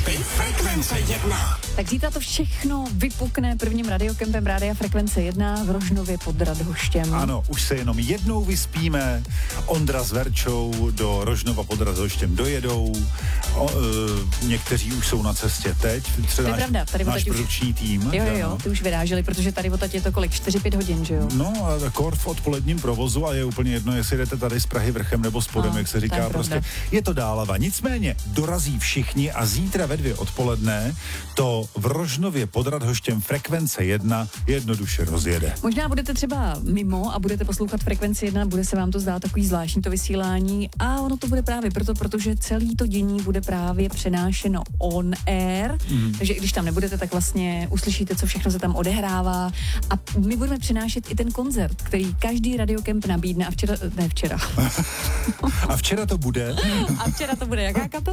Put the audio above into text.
Kempy Frekvence 1. Tak zítra to všechno vypukne prvním radiokempem Rádia Frekvence 1 v Rožnově pod Radhoštěm. Ano, už se jenom jednou vyspíme. Ondra s Verčou do Rožnova pod Radhoštěm dojedou. Někteří už jsou na cestě teď. Třeba to je pravda, tady náš produkční tým. Jo, ty už vyráželi, protože tady odtať je to kolik? 4-5 hodin, že jo? No, a kor v odpoledním provozu a je úplně jedno, jestli jdete tady z Prahy vrchem nebo spodem, jak se říká, prostě je to dálava. Nicméně dorazí všichni a zítra ve 2 odpoledne to v Rožnově pod Radhoštěm Frekvence 1 jednoduše rozjede. Možná budete třeba mimo a budete poslouchat Frekvenci 1, bude se vám to zdát takový zvláštní to vysílání a ono to bude právě protože celý to dění bude právě přenášeno on air, takže i když tam nebudete, tak vlastně uslyšíte, co všechno se tam odehrává a my budeme přenášet i ten koncert, který každý radiokemp nabídne a včera. A včera to bude? A včera to bude jaká kapela?